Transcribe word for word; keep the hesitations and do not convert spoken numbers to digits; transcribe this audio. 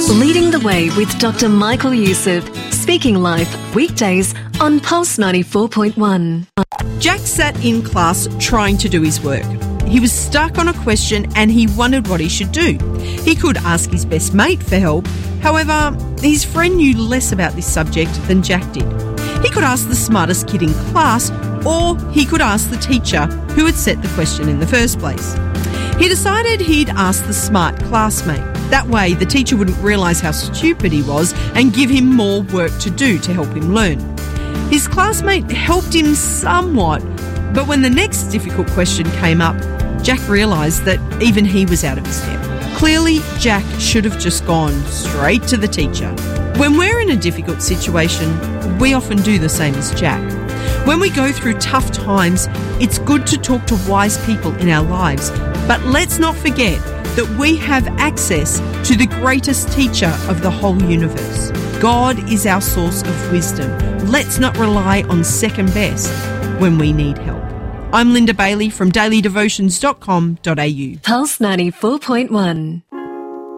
Leading the Way with Doctor Michael Youssef. Speaking Life, weekdays on Pulse ninety-four point one. Jack sat in class trying to do his work. He was stuck on a question and he wondered what he should do. He could ask his best mate for help. However, his friend knew less about this subject than Jack did. He could ask the smartest kid in class, or he could ask the teacher who had set the question in the first place. He decided he'd ask the smart classmate. That way, the teacher wouldn't realise how stupid he was and give him more work to do to help him learn. His classmate helped him somewhat, but when the next difficult question came up, Jack realised that even he was out of his depth. Clearly, Jack should have just gone straight to the teacher. When we're in a difficult situation, we often do the same as Jack. When we go through tough times, it's good to talk to wise people in our lives, but let's not forget that we have access to the greatest teacher of the whole universe. God is our source of wisdom. Let's not rely on second best when we need help. I'm Linda Bailey from daily devotions dot com dot a u. Pulse ninety-four point one.